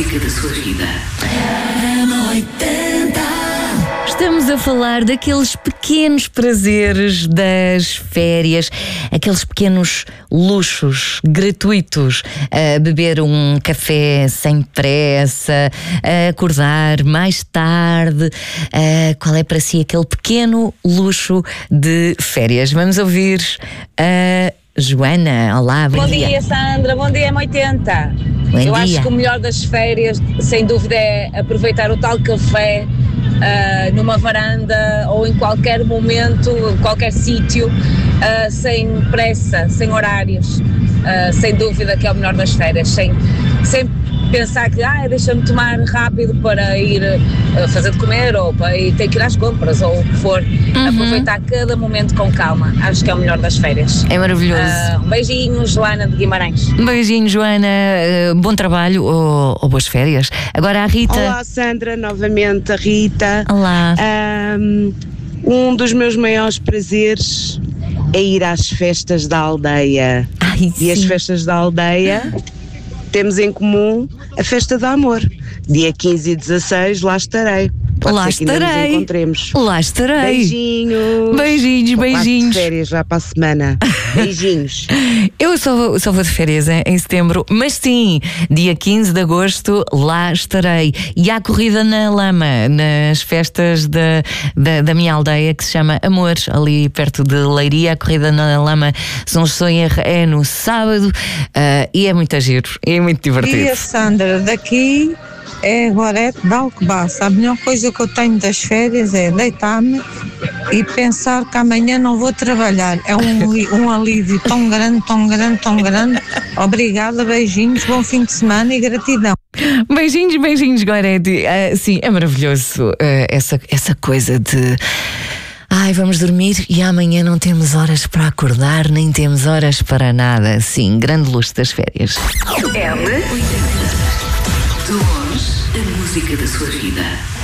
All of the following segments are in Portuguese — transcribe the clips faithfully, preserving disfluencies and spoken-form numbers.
música da sua vida. Estamos a falar daqueles pequenos prazeres das férias, aqueles pequenos luxos gratuitos, a beber um café sem pressa, a acordar mais tarde. A, qual é para si aquele pequeno luxo de férias? Vamos ouvir a Joana. Olá, bom, bom dia. Bom dia, Sandra. Bom dia, M oitenta. Bom Eu dia. acho que o melhor das férias, sem dúvida, é aproveitar o tal café uh, numa varanda ou em qualquer momento, em qualquer sítio, uh, sem pressa, sem horários. Uh, sem dúvida que é o melhor das férias, sem, sem pensar que ah, deixa-me tomar rápido para ir uh, fazer de comer ou para ir ter que ir às compras ou o que for. Uhum. Aproveitar cada momento com calma, acho que é o melhor das férias. É maravilhoso. Uh, um beijinho, Joana de Guimarães. Um beijinho, Joana, uh, bom trabalho ou, ou boas férias. Agora a Rita. Olá, Sandra, novamente a Rita. Olá. Um, um dos meus maiores prazeres é ir às festas da aldeia. Ai, e as sim. festas da aldeia temos em comum a festa do amor. Dia quinze e dezasseis lá estarei. Pode lá ser que ainda estarei. nos encontremos. Lá estarei. Beijinhos. Beijinhos, Vou beijinhos. de férias já para a semana. Beijinhos. Eu só vou, só vou de férias em, em setembro, mas sim, dia quinze de agosto lá estarei. E há corrida na lama, nas festas da, da, da minha aldeia, que se chama Amor, ali perto de Leiria. A corrida na lama, se não estou em erro, é no sábado, uh, e é muito giro, é muito divertido. E a Sandra, daqui é Gorete de Alcobaça. A melhor coisa que eu tenho das férias é deitar-me e pensar que amanhã não vou trabalhar. É um, um alívio tão grande, tão grande, tão grande. Obrigada, beijinhos, bom fim de semana e gratidão. Beijinhos, beijinhos, Gorete. Uh, sim, é maravilhoso uh, essa, essa coisa de... Ai, vamos dormir e amanhã não temos horas para acordar, nem temos horas para nada. Sim, grande luxo das férias. M De longe, a música da sua vida.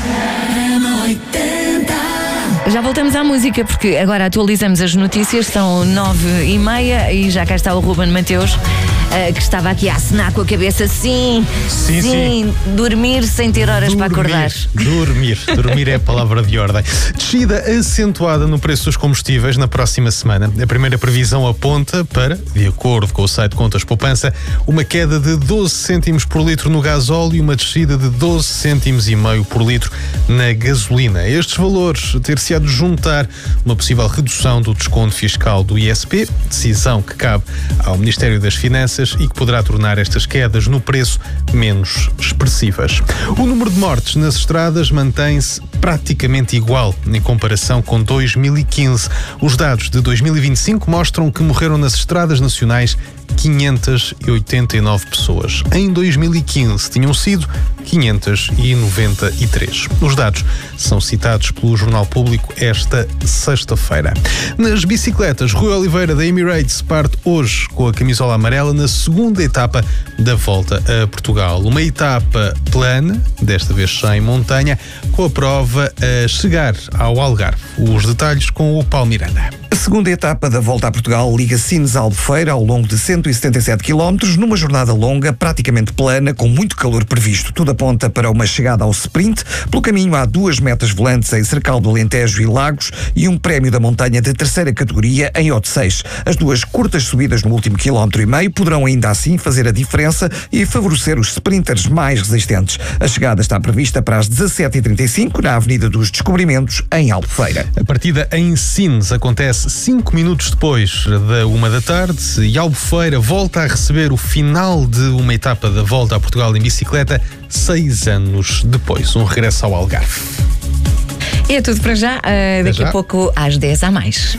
Já voltamos à música, porque agora atualizamos as notícias, são nove e meia e já cá está o Ruben Mateus, uh, que estava aqui a acenar com a cabeça. Sim, sim, sim, sim. dormir sem ter horas dormir, para acordar. Dormir, dormir é a palavra de ordem. Descida acentuada no preço dos combustíveis na próxima semana. A primeira previsão aponta para, de acordo com o site Contas Poupança, uma queda de doze cêntimos por litro no gasóleo e uma descida de doze cêntimos e meio por litro na gasolina. Estes valores ter-se-á de juntar uma possível redução do desconto fiscal do I S P, decisão que cabe ao Ministério das Finanças e que poderá tornar estas quedas no preço menos expressivas. O número de mortes nas estradas mantém-se praticamente igual em comparação com dois mil e quinze. Os dados de dois mil e vinte e cinco mostram que morreram nas estradas nacionais quinhentas e oitenta e nove pessoas. Em dois mil e quinze tinham sido quinhentas e noventa e três. Os dados são citados pelo Jornal Público esta sexta-feira. Nas bicicletas, Rui Oliveira da Emirates parte hoje com a camisola amarela na segunda etapa da Volta a Portugal. Uma etapa plana, desta vez sem montanha, com a prova a chegar ao Algarve. Os detalhes com o Paulo Miranda. A segunda etapa da Volta a Portugal liga Sines a Albufeira ao longo de cento e setenta e sete quilómetros, numa jornada longa, praticamente plana, com muito calor previsto. Tudo aponta para uma chegada ao sprint. Pelo caminho há duas metas volantes em Cercal do Alentejo e Lagos e um prémio da montanha de terceira categoria em Odeceixe. As duas curtas subidas no último quilómetro e meio poderão ainda assim fazer a diferença e favorecer os sprinters mais resistentes. A chegada está prevista para as dezassete e trinta e cinco na Avenida dos Descobrimentos, em Albufeira. A partida em Sines acontece cinco minutos depois da uma da tarde e Albufeira volta a receber o final de uma etapa da Volta a Portugal em bicicleta seis anos depois. Um regresso ao Algarve. É tudo para já. Uh, daqui já. a pouco às dez há mais.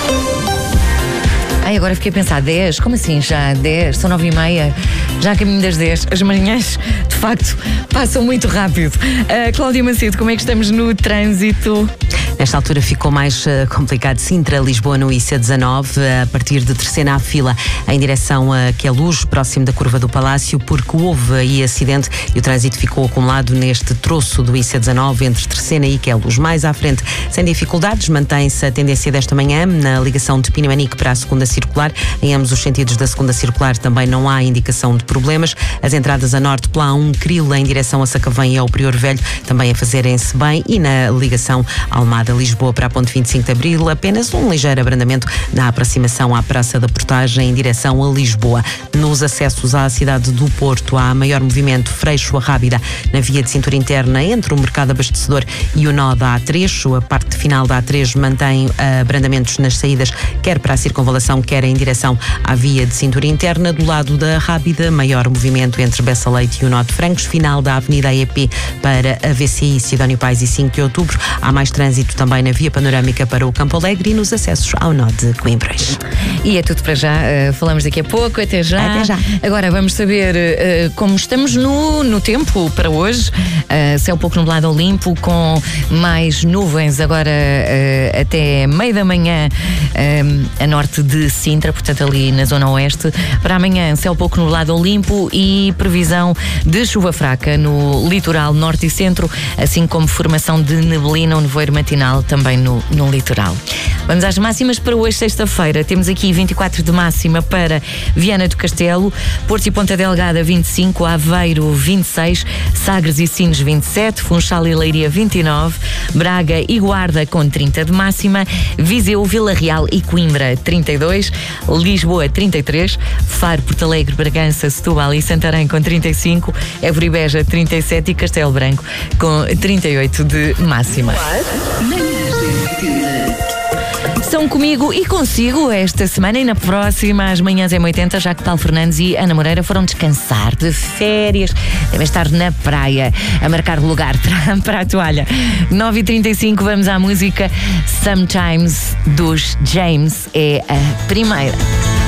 Ai, agora fiquei a pensar, dez? Como assim já? dez? São nove e meia? Já a caminho das dez. As manhãs, de facto, passam muito rápido. Uh, Cláudia Macedo, como é que estamos no trânsito? Nesta altura ficou mais uh, complicado Sintra, Lisboa no I C dezanove, a partir de Terceira à fila em direção a Queluz, próximo da curva do Palácio, porque houve aí acidente e o trânsito ficou acumulado neste troço do I C dezanove entre Terceira e Queluz. Mais à frente, sem dificuldades, mantém-se a tendência desta manhã na ligação de Pinamanique para a segunda circular. Em ambos os sentidos da segunda circular também não há indicação de problemas. As entradas a norte pela A um Cril em direção a Sacavém e ao Prior Velho também a fazerem-se bem, e na ligação Almada-Lisboa para a Ponte vinte e cinco de Abril apenas um ligeiro abrandamento na aproximação à Praça da Portagem em direção a Lisboa. Nos acessos à cidade do Porto há maior movimento Freixo a Rábida na via de cintura interna entre o mercado abastecedor e o nó da A três. A parte final da A três mantém abrandamentos nas saídas quer para a circunvalação, quer em direção à via de cintura interna. Do lado da Rábida, maior movimento entre Bessa Leite e o nó de Francos, final da Avenida E P para a V C I Sidónio Pais e cinco de outubro. Há mais trânsito também na via panorâmica para o Campo Alegre e nos acessos ao nó de Coimbras. E é tudo para já, uh, falamos daqui a pouco, até já. Até já. Agora vamos saber uh, como estamos no, no tempo para hoje. Uh, céu pouco nublado ou limpo, com mais nuvens agora uh, até meio da manhã uh, a norte de Sintra, portanto ali na zona oeste. Para amanhã, céu pouco nublado ou limpo e previsão de chuva fraca no litoral norte e centro, assim como formação de neblina ou nevoeiro matinal também no, no litoral. Vamos às máximas para hoje, sexta-feira. Temos aqui vinte e quatro de máxima para Viana do Castelo, Porto e Ponta Delgada vinte e cinco, Aveiro vinte e seis, Sagres e Sines vinte e sete, Funchal e Leiria vinte e nove, Braga e Guarda com trinta de máxima, Viseu, Vila Real e Coimbra trinta e dois, Lisboa trinta e três, Faro, Porto Alegre, Bragança, Setúbal e Santarém com trinta e cinco, Évora e Beja trinta e sete e Castelo Branco com trinta e oito de máxima. Estão comigo e consigo esta semana e na próxima, às manhãs M oitenta, já que Paulo Fernandes e Ana Moreira foram descansar de férias. Devem estar na praia a marcar lugar para a toalha. nove e trinta e cinco, vamos à música Sometimes dos James. É a primeira.